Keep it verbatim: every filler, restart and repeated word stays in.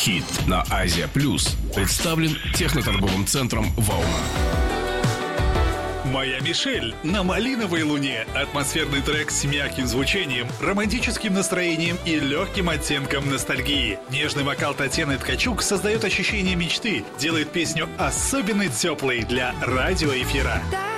Хит на Азия Плюс представлен техноторговым центром «Волна». «Моя Мишель» на малиновой луне. Атмосферный трек с мягким звучанием, романтическим настроением и легким оттенком ностальгии. Нежный вокал Татьяны Ткачук создает ощущение мечты, делает песню особенно теплой для радиоэфира.